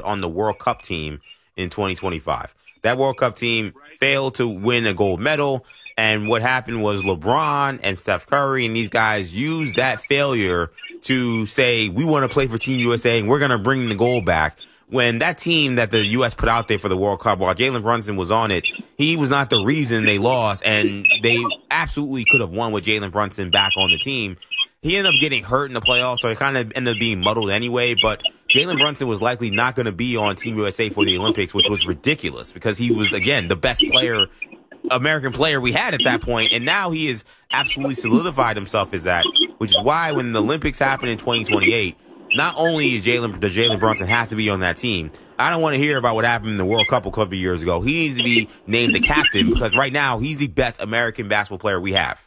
put on the World Cup team in 2025. That World Cup team failed to win a gold medal. And what happened was LeBron and Steph Curry and these guys used that failure to say, we want to play for Team USA and we're going to bring the gold back. When that team that the U.S. put out there for the World Cup, while Jalen Brunson was on it, he was not the reason they lost, and they absolutely could have won with Jalen Brunson back on the team. He ended up getting hurt in the playoffs, so it kind of ended up being muddled anyway, but Jalen Brunson was likely not going to be on Team USA for the Olympics, which was ridiculous because he was, again, the best player, American player we had at that point, and now he has absolutely solidified himself as that, which is why when the Olympics happen in 2028, not only is Jalen Brunson have to be on that team, I don't want to hear about what happened in the World Cup a couple of years ago. He needs to be named the captain because right now he's the best American basketball player we have.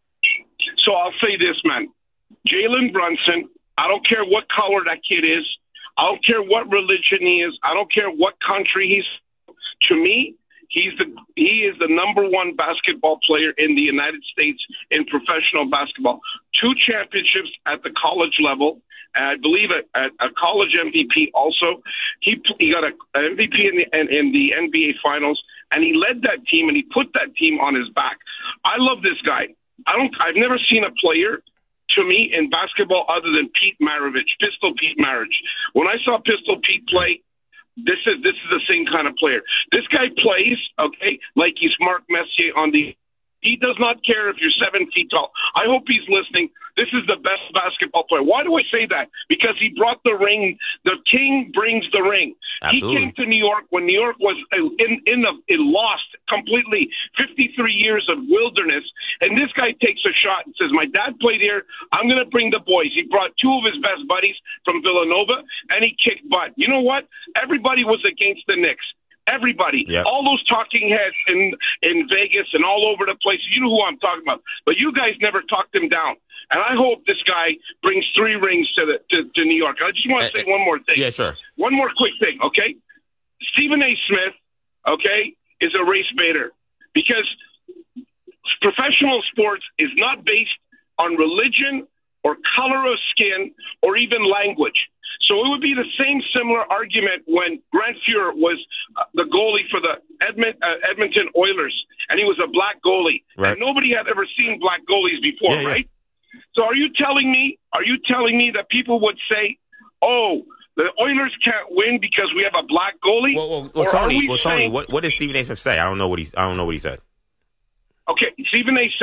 So I'll say this, man. Jalen Brunson, I don't care what color that kid is. I don't care what religion he is. I don't care what country he's. To me, he is the number one basketball player in the United States in professional basketball. 2 championships at the college level. I believe a college MVP also. He got an MVP in the NBA Finals, and he led that team, and he put that team on his back. I love this guy. I've never seen a player, to me, in basketball other than Pete Maravich, Pistol Pete Maravich. When I saw Pistol Pete play, this is the same kind of player. This guy plays, okay, like he's Mark Messier on the. He does not care if you're 7 feet tall. I hope he's listening. This is the best basketball player. Why do I say that? Because he brought the ring. The king brings the ring. Absolutely. He came to New York when New York was it lost completely 53 years of wilderness. And this guy takes a shot and says, my dad played here. I'm going to bring the boys. He brought 2 of his best buddies from Villanova, and he kicked butt. You know what? Everybody was against the Knicks. Everybody, yep. All those talking heads in Vegas and all over the place. You know who I'm talking about. But you guys never talked him down. And I hope this guy brings 3 rings to New York. I just want to say one more thing. Yeah, sure. One more quick thing, okay? Stephen A. Smith, okay, is a race baiter because professional sports is not based on religion or color of skin or even language. So it would be the same similar argument when Grant Fuhr was the goalie for the Edmonton Oilers, and he was a black goalie. Right. And nobody had ever seen black goalies before, right? So are you telling me that people would say, oh, the Oilers can't win because we have a black goalie? Well, Tony, what did Stephen A. Smith say? I don't know what he said. Okay, Stephen A.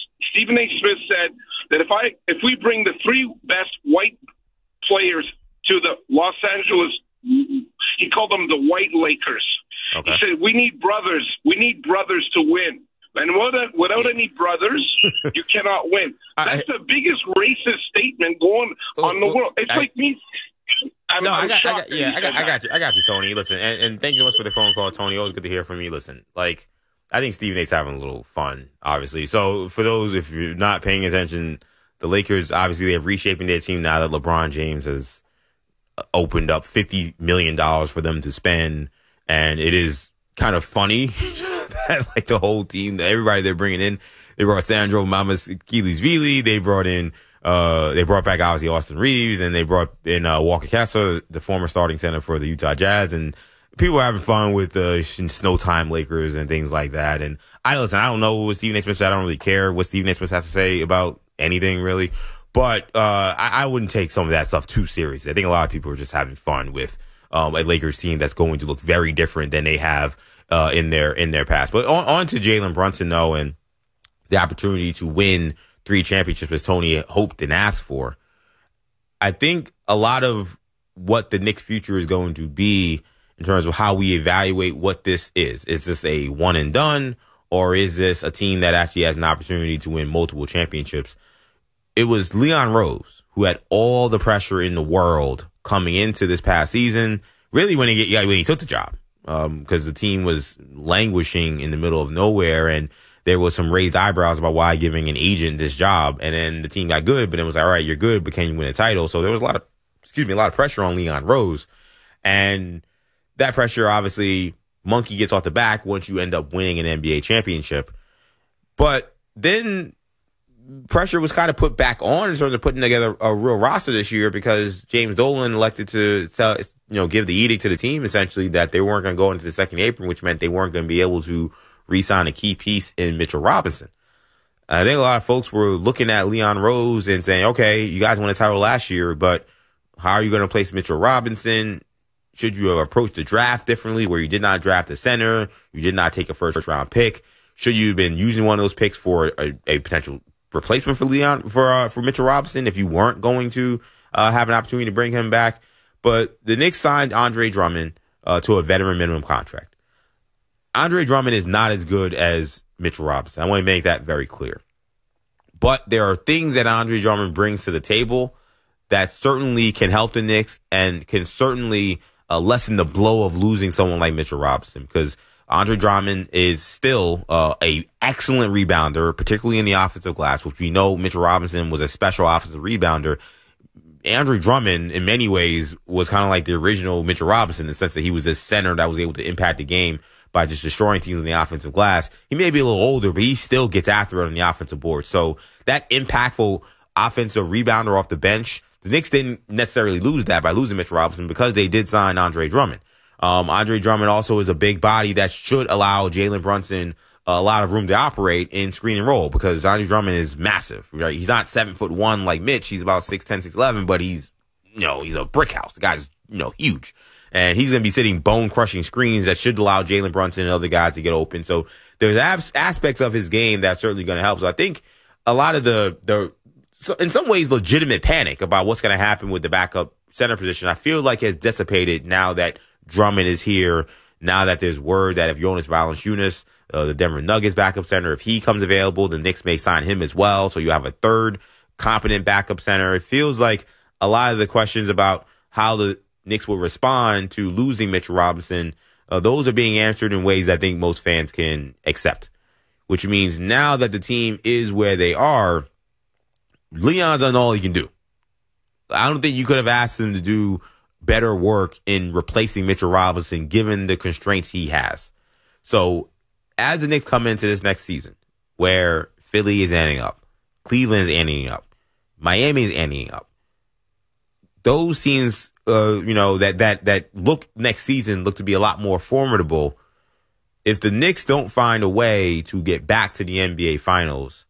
Smith said that if we bring the 3 best white players to the Los Angeles, he called them the White Lakers. Okay. He said, we need brothers. We need brothers to win. And without any brothers, you cannot win. That's the biggest racist statement going on in the world. It's like me. I got you, Tony. Listen, and thank you so much for the phone call, Tony. Always good to hear from you. Listen, I think Stephen A's having a little fun, obviously. So for those, if you're not paying attention, the Lakers, obviously, they're reshaping their team now that LeBron James has opened up $50 million for them to spend. And it is kind of funny that the whole team, everybody they're bringing in, they brought Sandro Mamas Achilles-Vili, they brought back obviously Austin Reeves, and they brought in Walker Kessler, the former starting center for the Utah Jazz, and people are having fun with the Snow Time Lakers and things like that. And I don't know what Stephen A. Smith said. I don't really care what Stephen A. Smith has to say about anything really. But I wouldn't take some of that stuff too seriously. I think a lot of people are just having fun with a Lakers team that's going to look very different than they have in their past. But on to Jalen Brunson, though, and the opportunity to win 3 championships as Tony hoped and asked for. I think a lot of what the Knicks' future is going to be in terms of how we evaluate what this is. Is this a one and done, or is this a team that actually has an opportunity to win multiple championships? It was Leon Rose who had all the pressure in the world coming into this past season, really when he took the job, because the team was languishing in the middle of nowhere, and there was some raised eyebrows about why giving an agent this job. And then the team got good, but it was like, all right, you're good, but can you win a title? So there was a lot of pressure on Leon Rose. And that pressure, obviously, monkey gets off the back once you end up winning an NBA championship. But then pressure was kind of put back on in terms of putting together a real roster this year, because James Dolan elected to give the edict to the team essentially that they weren't going to go into the second apron, which meant they weren't going to be able to re-sign a key piece in Mitchell Robinson. I think a lot of folks were looking at Leon Rose and saying, okay, you guys won a title last year, but how are you going to place Mitchell Robinson? Should you have approached the draft differently where you did not draft a center? You did not take a first round pick. Should you have been using one of those picks for a potential replacement for Mitchell Robinson if you weren't going to have an opportunity to bring him back? But the Knicks signed Andre Drummond to a veteran minimum contract. Andre Drummond is not as good as Mitchell Robinson. I want to make that very clear. But there are things that Andre Drummond brings to the table that certainly can help the Knicks and can certainly lessen the blow of losing someone like Mitchell Robinson, because Andre Drummond is still a excellent rebounder, particularly in the offensive glass, which we know Mitchell Robinson was a special offensive rebounder. Andre Drummond, in many ways, was kind of like the original Mitchell Robinson in the sense that he was this center that was able to impact the game by just destroying teams on the offensive glass. He may be a little older, but he still gets after it on the offensive board. So that impactful offensive rebounder off the bench, the Knicks didn't necessarily lose that by losing Mitchell Robinson because they did sign Andre Drummond. Andre Drummond also is a big body that should allow Jalen Brunson a lot of room to operate in screen and roll, because Andre Drummond is massive, right? He's not 7'1" like Mitch. He's about 6'10", 6'11", but he's a brick house. The guy's, huge. And he's going to be sitting bone-crushing screens that should allow Jalen Brunson and other guys to get open. So there's aspects of his game that's certainly going to help. So I think a lot of so in some ways, legitimate panic about what's going to happen with the backup center position, I feel like has dissipated now that Drummond is here, now that there's word that if Jonas Valanciunas, the Denver Nuggets backup center, if he comes available, the Knicks may sign him as well. So you have a third competent backup center. It feels like a lot of the questions about how the Knicks will respond to losing Mitchell Robinson, those are being answered in ways I think most fans can accept, which means now that the team is where they are, Leon's done all he can do. I don't think you could have asked him to do better work in replacing Mitchell Robinson given the constraints he has. So as the Knicks come into this next season, where Philly is ending up, Cleveland is ending up, Miami is ending up, those teams, that look next season look to be a lot more formidable. If the Knicks don't find a way to get back to the NBA Finals,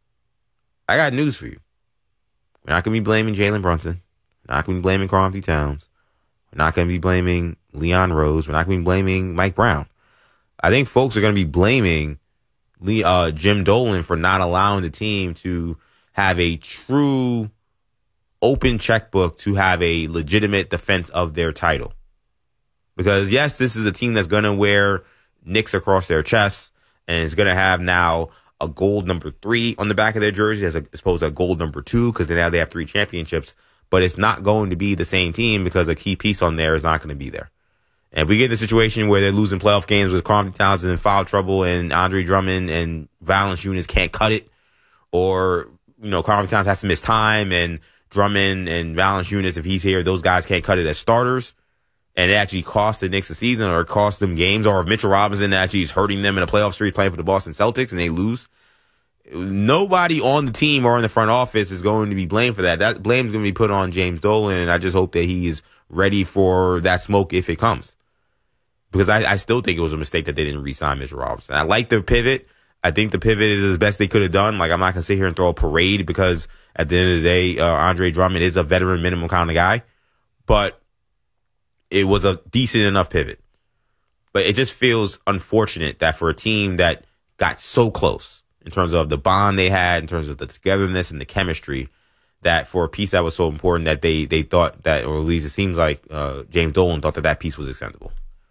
I got news for you. We're not going to be blaming Jalen Brunson. We're not going to be blaming Karl-Anthony Towns. We're not going to be blaming Leon Rose. We're not going to be blaming Mike Brown. I think folks are going to be blaming Jim Dolan for not allowing the team to have a true open checkbook to have a legitimate defense of their title. Because, yes, this is a team that's going to wear Knicks across their chests and is going to have now a gold number 3 on the back of their jersey as opposed to a gold number 2, because now they have 3 championships. But it's not going to be the same team because a key piece on there is not going to be there. And if we get in a situation where they're losing playoff games with Karl-Anthony Towns in foul trouble and Andre Drummond and Valanciunas can't cut it, or, Karl-Anthony Towns has to miss time and Drummond and Valanciunas, if he's here, those guys can't cut it as starters, and it actually cost the Knicks a season or cost them games, or if Mitchell Robinson actually is hurting them in a playoff series playing for the Boston Celtics and they lose, nobody on the team or in the front office is going to be blamed for that. That blame is going to be put on James Dolan, and I just hope that he is ready for that smoke if it comes. Because I still think it was a mistake that they didn't re-sign Mitchell Robinson. I like the pivot. I think the pivot is the best they could have done. Like, I'm not going to sit here and throw a parade because at the end of the day, Andre Drummond is a veteran minimum kind of guy. But it was a decent enough pivot. But it just feels unfortunate that for a team that got so close in terms of the bond they had, in terms of the togetherness and the chemistry, that for a piece that was so important that they thought that, or at least it seems like James Dolan thought that piece was extendable.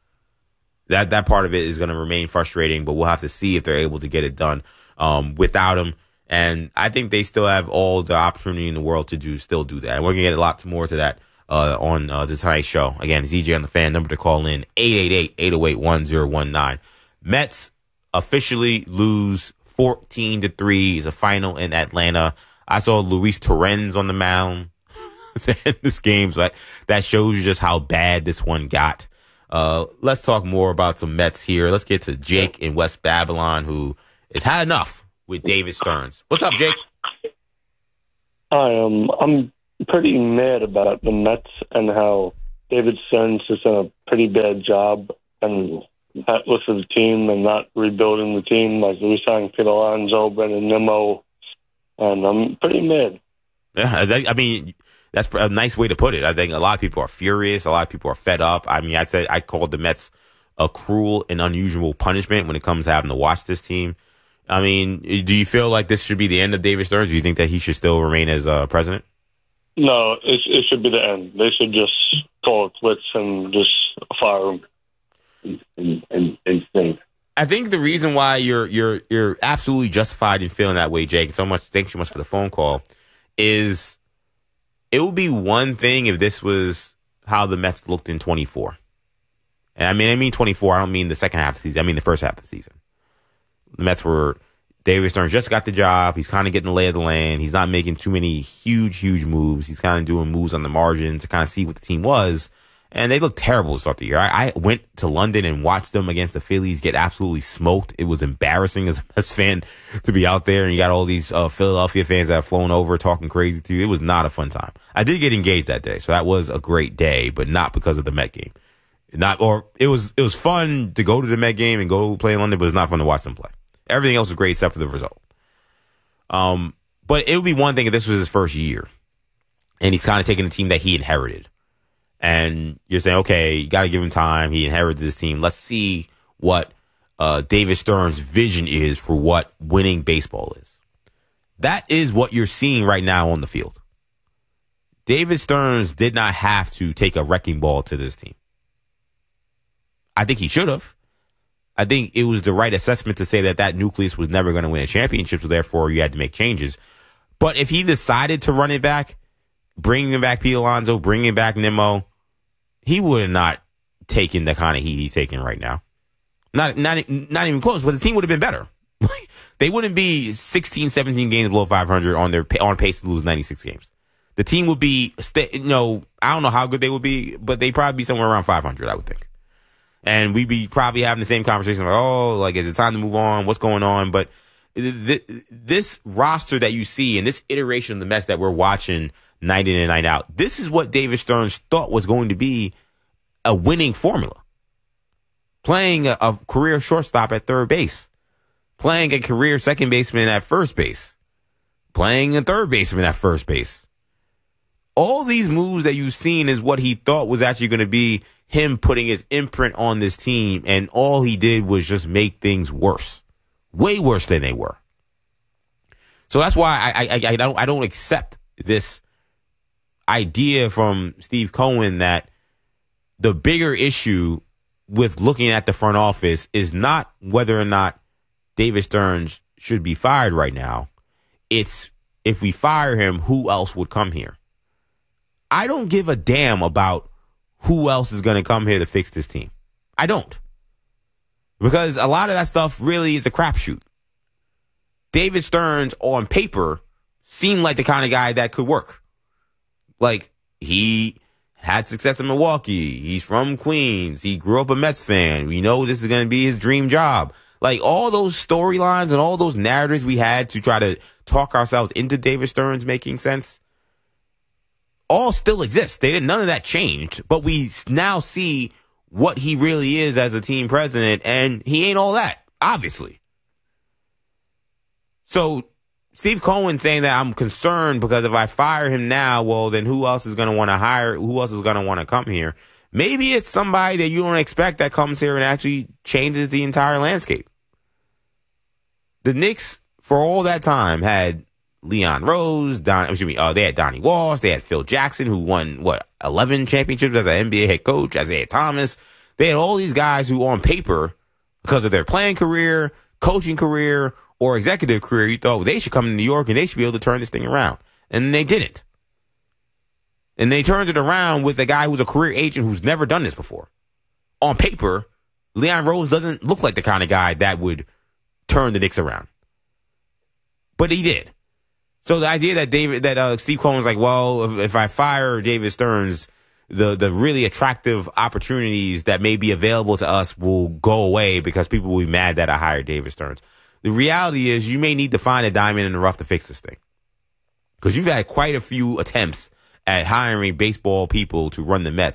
That part of it is going to remain frustrating, but we'll have to see if they're able to get it done without him. And I think they still have all the opportunity in the world to still do that. And we're going to get a lot more to that on the Tonight Show. Again, it's EJ on the Fan. Number to call in, 888-808-1019. Mets officially lose 14-3. It's a final in Atlanta. I saw Luis Torrens on the mound to end this game, so that shows you just how bad this one got. Let's talk more about some Mets here. Let's get to Jake in West Babylon, who has had enough with David Stearns. What's up, Jake? I'm pretty mad about the Mets and how David Stearns has done a pretty bad job and with the team and not rebuilding the team. Like we signed Pete Alonso, Brendan Nimmo, and I'm pretty mad. Yeah, I mean, that's a nice way to put it. I think a lot of people are furious. A lot of people are fed up. I mean, I called the Mets a cruel and unusual punishment when it comes to having to watch this team. I mean, do you feel like this should be the end of David Stearns? Do you think that he should still remain as president? No, it should be the end. They should just call it quits and just fire him. And I think the reason why you're absolutely justified in feeling that way, Jake, thanks so much for the phone call, is it would be one thing if this was how the Mets looked in 24. And I mean 24. I don't mean the second half of the season. I mean the first half of the season. The Mets David Stearns just got the job. He's kind of getting the lay of the land. He's not making too many huge moves. He's kind of doing moves on the margin to kind of see what the team was. And they looked terrible to start the year. I went to London and watched them against the Phillies get absolutely smoked. It was embarrassing as a Mets fan to be out there, and you got all these Philadelphia fans that have flown over talking crazy to you. It was not a fun time. I did get engaged that day, so that was a great day, but not because of the Met game. It was fun to go to the Met game and go play in London, but it's not fun to watch them play. Everything else was great except for the result. But it would be one thing if this was his first year, and he's kind of taking the team that he inherited. And you're saying, okay, you got to give him time. He inherited this team. Let's see what David Stearns' vision is for what winning baseball is. That is what you're seeing right now on the field. David Stearns did not have to take a wrecking ball to this team. I think he should have. I think it was the right assessment to say that nucleus was never going to win a championship, so therefore you had to make changes. But if he decided to run it back, bringing back Pete Alonso, bringing back Nimmo, he would have not taken the kind of heat he's taking right now. Not even close, but the team would have been better. They wouldn't be 16, 17 games below 500 on pace to lose 96 games. The team would be, I don't know how good they would be, but they'd probably be somewhere around 500, I would think. And we'd be probably having the same conversation like, is it time to move on? What's going on? But this roster that you see and this iteration of the Mets that we're watching night in and night out, this is what David Stearns thought was going to be a winning formula. Playing a career shortstop at third base. Playing a career second baseman at first base. Playing a third baseman at first base. All these moves that you've seen is what he thought was actually going to be him putting his imprint on this team, and all he did was just make things worse. Way worse than they were. So that's why I don't accept this idea from Steve Cohen that the bigger issue with looking at the front office is not whether or not David Stearns should be fired right now. It's if we fire him, who else would come here? I don't give a damn about who else is going to come here to fix this team. I don't. Because a lot of that stuff really is a crapshoot. David Stearns on paper seemed like the kind of guy that could work. Like, he had success in Milwaukee. He's from Queens. He grew up a Mets fan. We know this is going to be his dream job. Like, all those storylines and all those narratives we had to try to talk ourselves into David Stearns making sense all still exist. None of that changed. But we now see what he really is as a team president, and he ain't all that, obviously. So Steve Cohen saying that I'm concerned because if I fire him now, well, then who else is going to want to hire? Who else is going to want to come here? Maybe it's somebody that you don't expect that comes here and actually changes the entire landscape. The Knicks, for all that time, had Leon Rose, they had Donnie Walsh, they had Phil Jackson, who won, 11 championships as an NBA head coach, Isaiah Thomas. They had all these guys who, on paper, because of their playing career, coaching career, or executive career, you thought they should come to New York and they should be able to turn this thing around. And they didn't. And they turned it around with a guy who's a career agent who's never done this before. On paper, Leon Rose doesn't look like the kind of guy that would turn the Knicks around. But he did. So the idea that Steve Cohen was like, well, if I fire David Stearns, the really attractive opportunities that may be available to us will go away because people will be mad that I hired David Stearns. The reality is you may need to find a diamond in the rough to fix this thing. Because you've had quite a few attempts at hiring baseball people to run the Mets,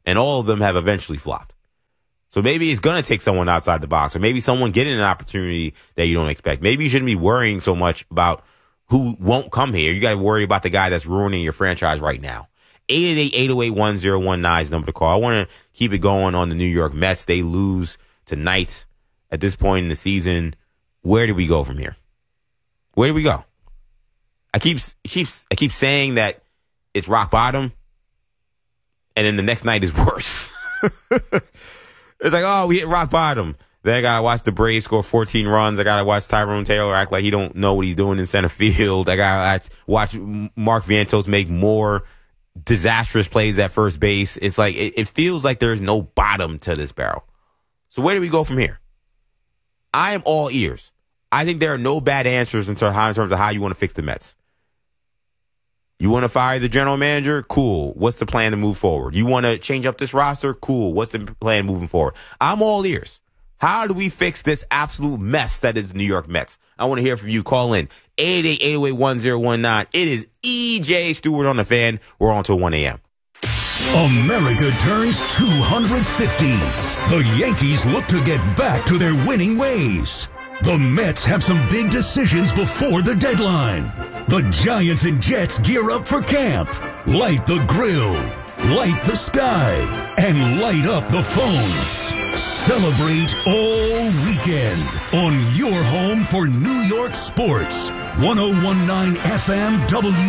and all of them have eventually flopped. So maybe it's going to take someone outside the box, or maybe someone getting an opportunity that you don't expect. Maybe you shouldn't be worrying so much about who won't come here. You got to worry about the guy that's ruining your franchise right now. 888-808-1019 is the number to call. I want to keep it going on the New York Mets. They lose tonight at this point in the season. Where do we go from here? Where do we go? I keep saying that it's rock bottom, and then the next night is worse. It's like, oh, we hit rock bottom. Then I got to watch the Braves score 14 runs. I got to watch Tyrone Taylor act like he don't know what he's doing in center field. I got to watch Mark Vientos make more disastrous plays at first base. It's like, it feels like there's no bottom to this barrel. So where do we go from here? I am all ears. I think there are no bad answers in terms of how you want to fix the Mets. You want to fire the general manager? Cool. What's the plan to move forward? You want to change up this roster? Cool. What's the plan moving forward? I'm all ears. How do we fix this absolute mess that is the New York Mets? I want to hear from you. Call in 888-808-1019. It is EJ Stewart on the Fan. We're on till 1 a.m. America turns 250. The Yankees look to get back to their winning ways. The Mets have some big decisions before the deadline. The Giants and Jets gear up for camp. Light the grill, light the sky, and light up the phones. Celebrate all weekend on your home for New York sports. 1019 FM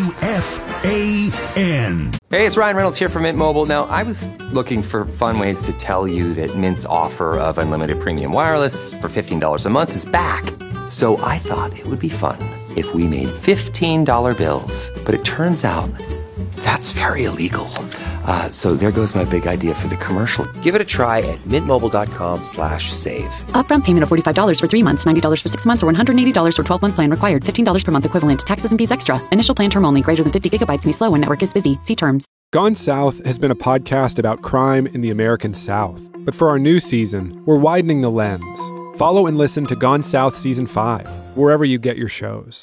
WFAN. Hey, it's Ryan Reynolds here from Mint Mobile. Now, I was looking for fun ways to tell you that Mint's offer of unlimited premium wireless for $15 a month is back. So I thought it would be fun if we made $15 bills. But it turns out that's very illegal. So there goes my big idea for the commercial. Give it a try at mintmobile.com/save. Upfront payment of $45 for 3 months, $90 for 6 months, or $180 for 12-month plan required. $15 per month equivalent. Taxes and fees extra. Initial plan term only. Greater than 50 gigabytes may slow when network is busy. See terms. Gone South has been a podcast about crime in the American South. But for our new season, we're widening the lens. Follow and listen to Gone South Season 5, wherever you get your shows.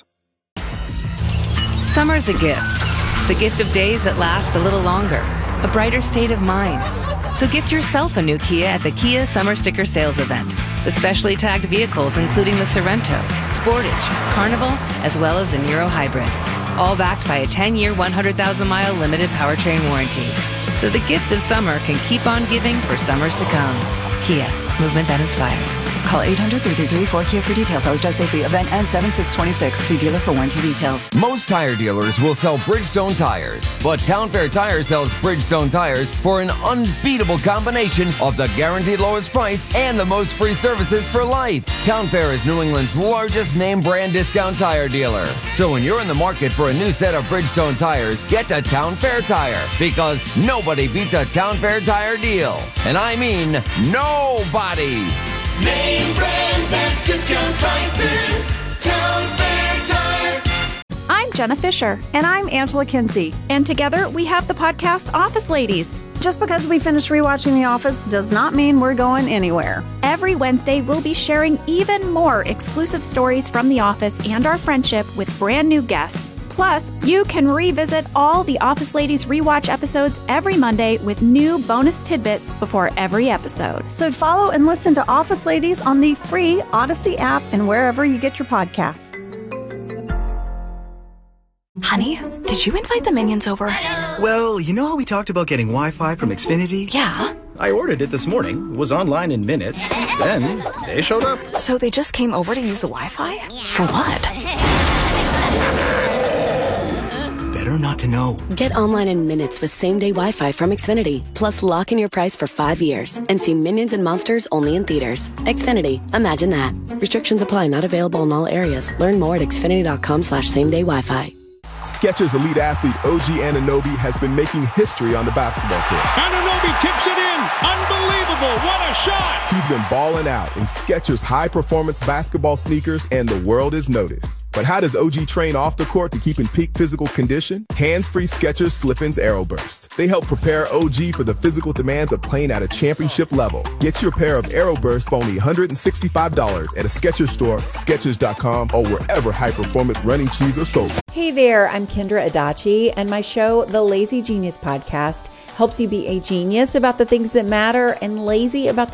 Summer's a gift. The gift of days that last a little longer. A brighter state of mind. So gift yourself a new Kia at the Kia Summer Sticker Sales Event. With specially tagged vehicles including the Sorrento, Sportage, Carnival, as well as the Niro Hybrid. All backed by a 10-year, 100,000-mile limited powertrain warranty. So the gift of summer can keep on giving for summers to come. Kia, movement that inspires. Call 800-333-4KIA for details. I was just say free. Event ends 7/6/26. See dealer for warranty details. Most tire dealers will sell Bridgestone tires, but Town Fair Tire sells Bridgestone tires for an unbeatable combination of the guaranteed lowest price and the most free services for life. Town Fair is New England's largest name brand discount tire dealer. So when you're in the market for a new set of Bridgestone tires, get to Town Fair Tire, because nobody beats a Town Fair Tire deal. And I mean nobody. Name brands at discount prices. Town Fair Tire. I'm Jenna Fisher. And I'm Angela Kinsey. And together we have the podcast Office Ladies. Just because we finished rewatching The Office does not mean we're going anywhere. Every Wednesday, we'll be sharing even more exclusive stories from The Office and our friendship with brand new guests. Plus, you can revisit all the Office Ladies rewatch episodes every Monday with new bonus tidbits before every episode. So follow and listen to Office Ladies on the free Odyssey app and wherever you get your podcasts. Honey, did you invite the Minions over? Well, you know how we talked about getting Wi-Fi from Xfinity? Yeah. I ordered it this morning, was online in minutes, then they showed up. So they just came over to use the Wi-Fi? For what? Better not to know. Get online in minutes with same-day Wi-Fi from Xfinity. Plus, lock in your price for 5 years and see Minions and Monsters only in theaters. Xfinity. Imagine that. Restrictions apply. Not available in all areas. Learn more at xfinity.com/same-day Wi-Fi. Skechers Elite Athlete OG Anunoby has been making history on the basketball court. Anunoby tips it in. Unbelievable. What a shot. He's been balling out in Skechers high-performance basketball sneakers, and the world is noticed. But how does OG train off the court to keep in peak physical condition? Hands-free Skechers Slip-ins Aeroburst. They help prepare OG for the physical demands of playing at a championship level. Get your pair of Aeroburst for only $165 at a Skechers store, Skechers.com, or wherever high-performance running shoes are sold. Hey there, I'm Kendra Adachi, and my show, The Lazy Genius Podcast, helps you be a genius about the things that matter and lazy about the